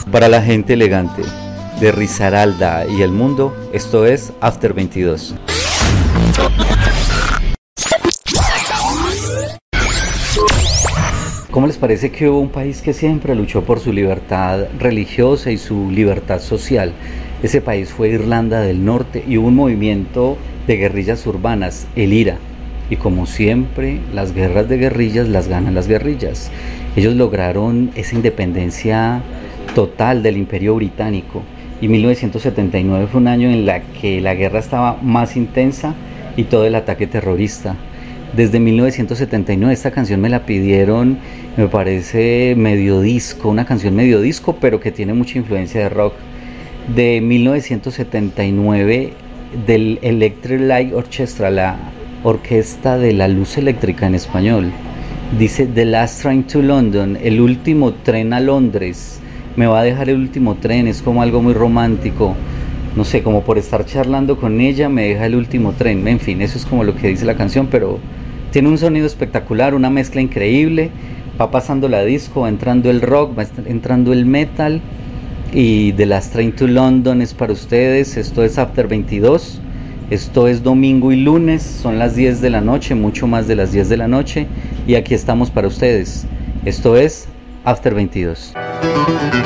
Para la gente elegante de Risaralda y el mundo, esto es After 22. ¿Cómo les parece que hubo un país que siempre luchó por su libertad religiosa y su libertad social? Ese país fue Irlanda del Norte y hubo un movimiento de guerrillas urbanas, el IRA. Y como siempre, las guerras de guerrillas las ganan las guerrillas. Ellos lograron esa independencia total del Imperio Británico. Y 1979 fue un año en el que la guerra estaba más intensa y todo el ataque terrorista. Desde 1979 esta canción me la pidieron, me parece medio disco, una canción medio disco, pero que tiene mucha influencia de rock. De 1979 del Electric Light Orchestra, la Orquesta de la Luz Eléctrica en español. Dice The Last Train to London, el último tren a Londres. Me va a dejar el último tren, es como algo muy romántico. No sé, como por estar charlando con ella me deja el último tren. En fin, eso es como lo que dice la canción, pero tiene un sonido espectacular, una mezcla increíble. Va pasando la disco, va entrando el rock, va entrando el metal. Y The Last Train to London es para ustedes. Esto es After 22. Esto es domingo y lunes, son las 10 de la noche, mucho más de las 10 de la noche. Y aquí estamos para ustedes. Esto es After 22.